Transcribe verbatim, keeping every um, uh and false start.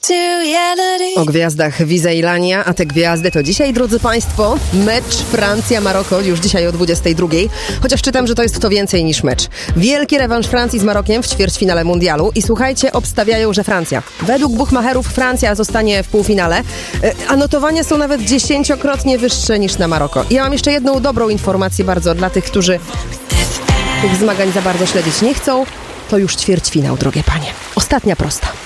O gwiazdach Wiza i Lania, a te gwiazdy to dzisiaj, drodzy Państwo, mecz Francja-Maroko już dzisiaj o dwudziestej drugiej. Chociaż czytam, że to jest to więcej niż mecz. Wielki rewanż Francji z Marokiem w ćwierćfinale mundialu i słuchajcie, obstawiają, że Francja. Według buchmacherów Francja zostanie w półfinale, a notowania są nawet dziesięciokrotnie wyższe niż na Maroko. I ja mam jeszcze jedną dobrą informację bardzo dla tych, którzy tych zmagań za bardzo śledzić nie chcą. To już ćwierćfinał, drogie panie. Ostatnia prosta.